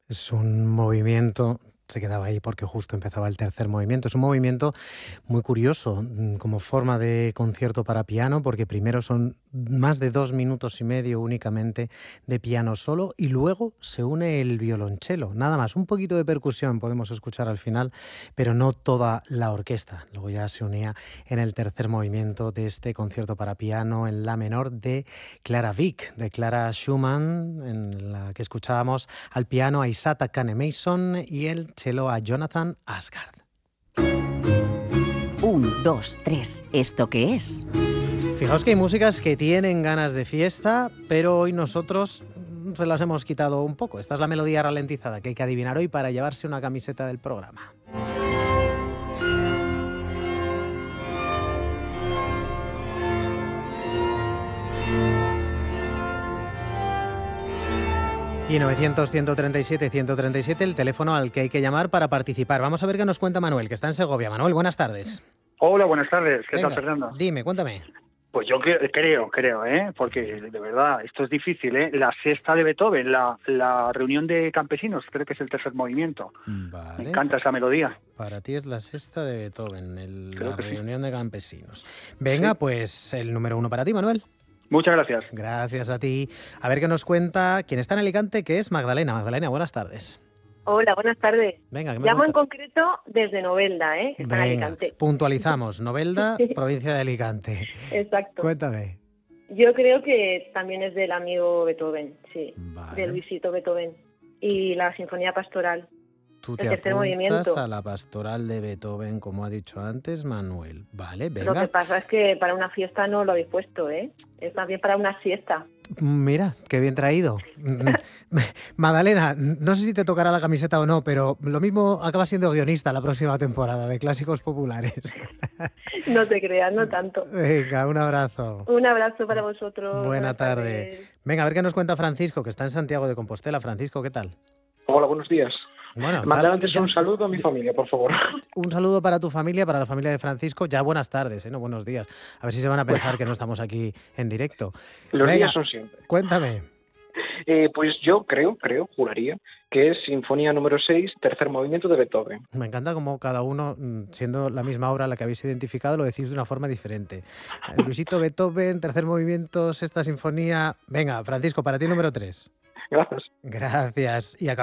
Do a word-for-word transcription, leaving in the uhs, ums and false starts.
Es un movimiento, se quedaba ahí porque justo empezaba el tercer movimiento. Es un movimiento muy curioso, mm, como forma de concierto para piano, porque primero son más de dos minutos y medio únicamente de piano solo y luego se une el violonchelo. Nada más, un poquito de percusión podemos escuchar al final, pero no toda la orquesta. Luego ya se unía en el tercer movimiento de este concierto para piano en la menor de Clara Wieck, de Clara Schumann, en la que escuchábamos al piano a Isata Kane-Mason y el cello a Jonathan Asgard. Un, dos, tres. ¿Esto qué es? Fijaos que hay músicas que tienen ganas de fiesta, pero hoy nosotros se las hemos quitado un poco. Esta es la melodía ralentizada que hay que adivinar hoy para llevarse una camiseta del programa. Y novecientos, ciento treinta y siete, ciento treinta y siete, el teléfono al que hay que llamar para participar. Vamos a ver qué nos cuenta Manuel, que está en Segovia. Manuel, buenas tardes. Hola, buenas tardes. ¿Qué Venga, tal, Fernando? Dime, cuéntame. Pues yo cre- creo, creo, ¿eh? Porque de verdad, esto es difícil, ¿eh? La sexta de Beethoven, la, la reunión de campesinos, creo que es el tercer movimiento. Vale. Me encanta esa melodía. Para ti es la sexta de Beethoven, el- Creo la que sí. reunión de campesinos. Venga, Sí. pues el número uno para ti, Manuel. Muchas gracias. Gracias a ti. A ver qué nos cuenta quien está en Alicante, que es Magdalena. Magdalena, buenas tardes. Hola, buenas tardes. Venga, ¿qué me Llamo en cuentas? concreto desde Novelda, ¿eh? que está en Venga, Alicante. puntualizamos. Novelda, provincia de Alicante. Exacto. Cuéntame. Yo creo que también es del amigo Beethoven, sí, Vale. de Luisito Beethoven. Y la Sinfonía Pastoral. Tú el te tercer apuntas movimiento. a la pastoral de Beethoven, como ha dicho antes Manuel. Vale, Lo que venga. pasa es que para una fiesta no lo habéis puesto, ¿eh? Es más bien para una siesta. Mira, qué bien traído. Magdalena, no sé si te tocará la camiseta o no, pero lo mismo acabas siendo guionista la próxima temporada de Clásicos Populares. No te creas, no tanto. Venga, un abrazo. Un abrazo para vosotros. Buena Buenas tarde. tardes. Venga, a ver qué nos cuenta Francisco, que está en Santiago de Compostela. Francisco, ¿qué tal? Hola, buenos días. Bueno, Manda tal- antes ya- un saludo a mi familia, por favor. un saludo para tu familia, para la familia de Francisco. Ya buenas tardes, ¿eh? No buenos días. A ver si se van a pensar que no estamos aquí en directo. Los Venga. días son siempre. Cuéntame. Eh, pues yo creo, creo, juraría, que es Sinfonía número seis, tercer movimiento de Beethoven. Me encanta cómo cada uno, mm, siendo la misma obra la que habéis identificado, lo decís de una forma diferente. Eh, Luisito Beethoven, tercer movimiento, sexta sinfonía. Venga, Francisco, para ti número tres. Gracias. Gracias. Y acabamos